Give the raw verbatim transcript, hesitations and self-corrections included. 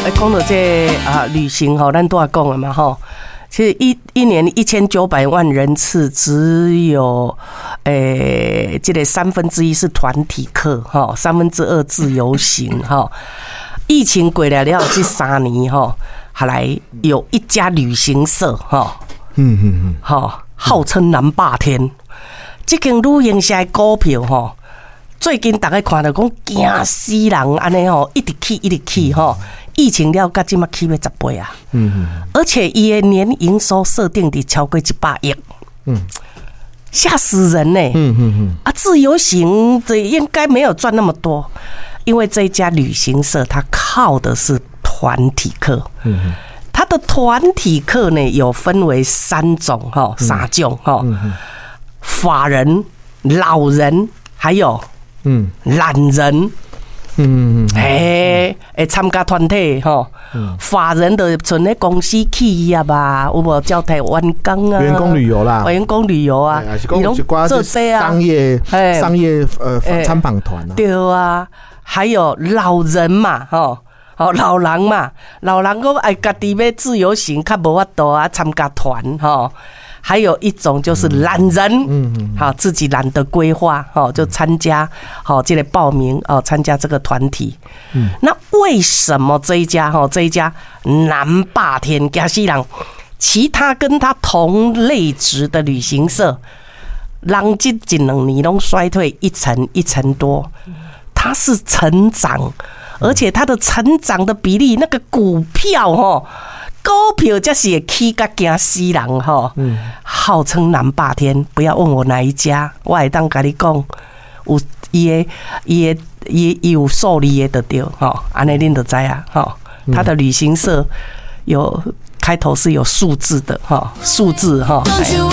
哎，讲到这啊，旅行吼，咱都要讲了嘛吼。其实一一年一千九百万人次，只有诶，这个三分之一是团体客哈，三分之二自由行哈。疫情过来了这三年哈，后来有一家旅行社哈，嗯嗯嗯，哈，号称南霸天，这间旅行社的股票哈。最近大家看到讲惊死人，安尼吼，一直起一直起吼，疫情了，到今嘛起要十倍啊！嗯嗯，而且伊的年营收设定的超过一百亿，嗯，吓死人呢！嗯嗯嗯，啊，自由行这应该没有赚那么多，因为这一家旅行社它靠的是团体客，嗯，它的团体客呢有分为三种哈，三种哈，法人、老人还有。嗯，懒人，嗯，哎，会参加团体吼，法人的存咧公司企业吧，有无招待员工啊？ 员工旅游啦， 员工旅游啊， 伊拢做这啊，商业商业呃参访团啊， 对啊，还有老人嘛，吼。哦，老人嘛，老人讲爱家己要自由行，较无法度啊，参加团吼。还有一种就是懒人，嗯嗯，好，自己懒得规划，哦，就参加，好，这类报名哦，参加这个团体。嗯，那为什么这一家哈，这一家南霸天惊死人，其他跟他同类值的旅行社，人这一两年拢衰退一成一成多，它是成长，而且它的成长的比例，那个股票哈。股票才是会起甲惊死人吼，号称南霸天，不要问我哪一家，我会当甲你讲，有伊的伊的伊有受理的就对吼，安尼恁就知啊吼，他的旅行社有开头是有数字的哈，数字哈。